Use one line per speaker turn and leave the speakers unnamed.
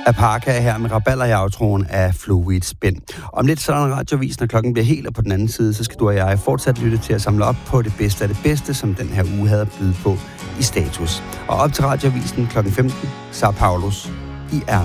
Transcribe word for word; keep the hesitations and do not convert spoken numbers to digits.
Aparca her med raballer i outroen af Fluid Spin. Om lidt så er der en radiovis, når klokken bliver helt, og på den anden side, så skal du og jeg fortsat lytte til at samle op på det bedste af det bedste, som den her uge havde at byde på i status. Og op til radiovisen klokken femten, så er Paulus i ærmet.